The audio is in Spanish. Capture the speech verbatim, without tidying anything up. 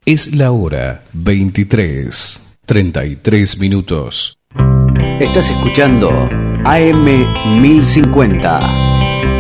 Es la hora veintitrés, treinta y tres minutos. Estás escuchando A M mil cincuenta.